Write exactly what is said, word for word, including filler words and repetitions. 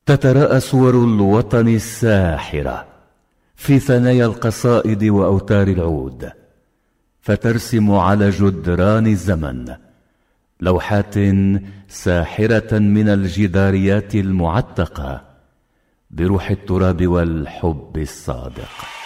تتراءى صور الوطن الساحرة في ثنايا القصائد وأوتار العود، فترسم على جدران الزمن لوحات ساحرة من الجداريات المعتقة بروح التراب والحب الصادق.